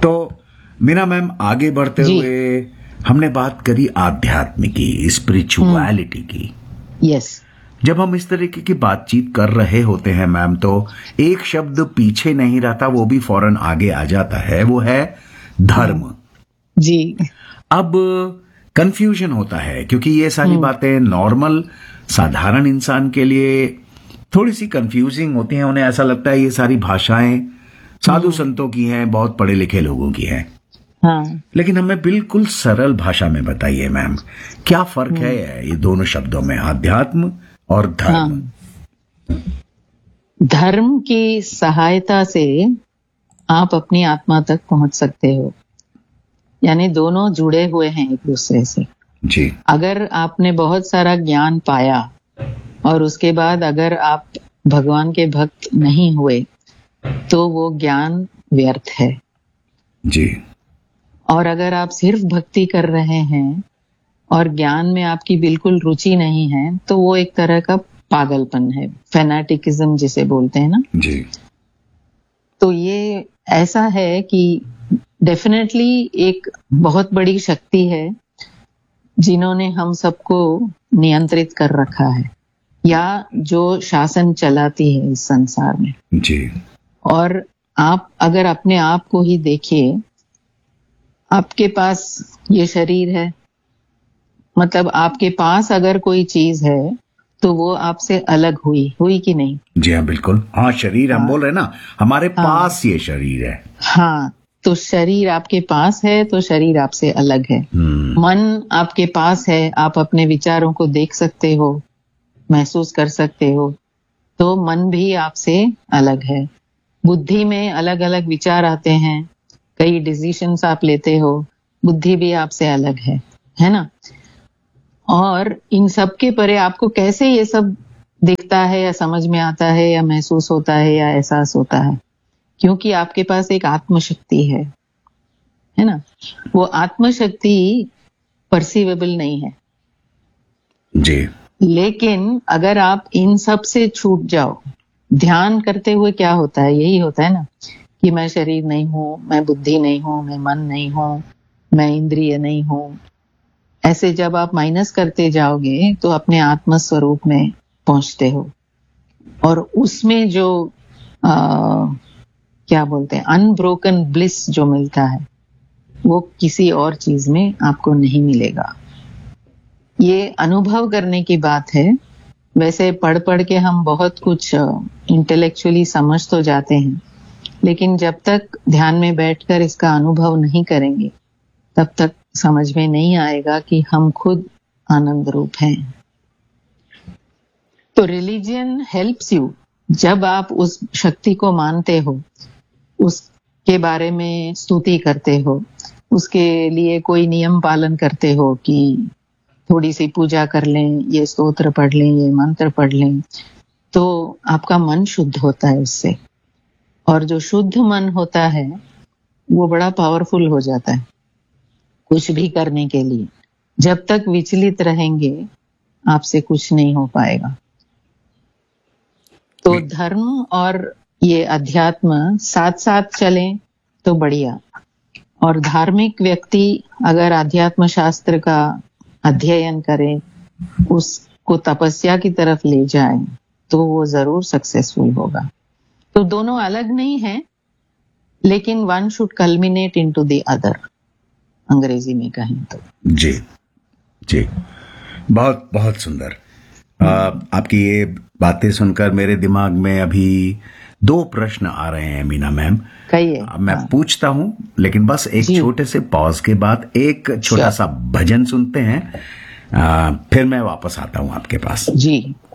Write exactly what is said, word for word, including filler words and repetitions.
तो मीना मैम, आगे बढ़ते हुए हमने बात करी आध्यात्म की, स्पिरिचुअलिटी की। यस। जब हम इस तरीके की बातचीत कर रहे होते हैं मैम, तो एक शब्द पीछे नहीं रहता, वो भी फौरन आगे आ जाता है, वो है धर्म। जी। अब कंफ्यूजन होता है क्योंकि ये सारी बातें नॉर्मल साधारण इंसान के लिए थोड़ी सी कंफ्यूजिंग होती हैं। उन्हें ऐसा लगता है ये सारी भाषाएं साधु संतों की हैं, बहुत पढ़े लिखे लोगों की हैं। हाँ। लेकिन हमें बिल्कुल सरल भाषा में बताइए मैम, क्या फर्क है ये दोनों शब्दों में, आध्यात्म और धर्म? हाँ। धर्म की सहायता से आप अपनी आत्मा तक पहुंच सकते हो, यानी दोनों जुड़े हुए हैं एक दूसरे से। जी। अगर आपने बहुत सारा ज्ञान पाया और उसके बाद अगर आप भगवान के भक्त नहीं हुए तो वो ज्ञान व्यर्थ है। जी। और अगर आप सिर्फ भक्ति कर रहे हैं और ज्ञान में आपकी बिल्कुल रुचि नहीं है तो वो एक तरह का पागलपन है, फैनाटिकिज्म जिसे बोलते हैं ना। जी। तो ये ऐसा है कि डेफिनेटली एक बहुत बड़ी शक्ति है जिन्होंने हम सबको नियंत्रित कर रखा है, या जो शासन चलाती है इस संसार में। जी। और आप अगर अपने आप को ही देखिए, आपके पास ये शरीर है, मतलब आपके पास अगर कोई चीज है तो वो आपसे अलग हुई हुई कि नहीं? जी हाँ, बिल्कुल। हाँ, शरीर, हम बोल रहे हैं ना, हमारे हाँ, पास ये शरीर है। हाँ, तो शरीर आपके पास है तो शरीर आपसे अलग है। मन आपके पास है, आप अपने विचारों को देख सकते हो, महसूस कर सकते हो, तो मन भी आपसे अलग है। बुद्धि में अलग अलग विचार आते हैं, कई डिसीजंस आप लेते हो, बुद्धि भी आपसे अलग है, है ना? और इन सब के परे आपको कैसे ये सब दिखता है या समझ में आता है या महसूस होता है या एहसास होता है? क्योंकि आपके पास एक आत्मशक्ति है, है ना? वो आत्मशक्ति परसीवेबल नहीं है। जी। लेकिन अगर आप इन सब से छूट जाओ, ध्यान करते हुए क्या होता है, यही होता है ना कि मैं शरीर नहीं हूं, मैं बुद्धि नहीं हूं, मैं मन नहीं हूं, मैं इंद्रिय नहीं हूं। ऐसे जब आप माइनस करते जाओगे तो अपने आत्म स्वरूप में पहुंचते हो, और उसमें जो आ, क्या बोलते हैं, अनब्रोकन ब्लिस जो मिलता है वो किसी और चीज में आपको नहीं मिलेगा। ये अनुभव करने की बात है। वैसे पढ़ पढ़ के हम बहुत कुछ इंटेलेक्चुअली समझ तो जाते हैं, लेकिन जब तक ध्यान में बैठकर इसका अनुभव नहीं करेंगे तब तक समझ में नहीं आएगा कि हम खुद आनंद रूप हैं। तो रिलीजन हेल्प्स यू, जब आप उस शक्ति को मानते हो, उसके बारे में स्तुति करते हो, उसके लिए कोई नियम पालन करते हो कि थोड़ी सी पूजा कर लें, ये स्तोत्र पढ़ लें, ये मंत्र पढ़ लें, तो आपका मन शुद्ध होता है उससे। और जो शुद्ध मन होता है वो बड़ा पावरफुल हो जाता है कुछ भी करने के लिए। जब तक विचलित रहेंगे आपसे कुछ नहीं हो पाएगा। तो धर्म और ये अध्यात्म साथ साथ चलें तो बढ़िया। और धार्मिक व्यक्ति अगर अध्यात्म शास्त्र का अध्ययन करे, उसको तपस्या की तरफ ले जाए, तो वो जरूर सक्सेसफुल होगा। तो दोनों अलग नहीं है, लेकिन one should culminate into the other, अंग्रेजी में कहें तो। जी जी, बहुत बहुत सुंदर। आ, आपकी ये बातें सुनकर मेरे दिमाग में अभी दो प्रश्न आ रहे हैं मीना मैम। कहिए। मैं हाँ। पूछता हूं, लेकिन बस एक छोटे से पॉज के बाद एक छोटा सा भजन सुनते हैं, आ, फिर मैं वापस आता हूं आपके पास। जी।